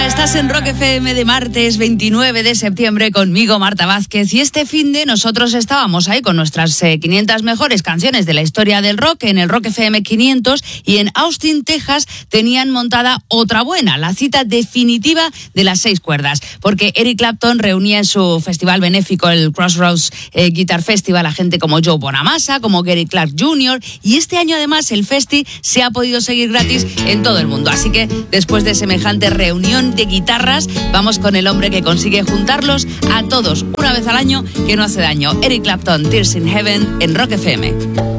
Estás en Rock FM de martes 29 de septiembre conmigo, Marta Vázquez, y este finde nosotros estábamos ahí con nuestras 500 mejores canciones de la historia del rock en el Rock FM 500, y en Austin, Texas tenían montada otra buena, la cita definitiva de las 6 cuerdas, porque Eric Clapton reunía en su festival benéfico, el Crossroads Guitar Festival, a gente como Joe Bonamassa, como Gary Clark Jr., y este año además el festi se ha podido seguir gratis en todo el mundo, así que después de semejante reunión de guitarras, vamos con el hombre que consigue juntarlos a todos una vez al año, que no hace daño. Eric Clapton, Tears in Heaven, en Rock FM.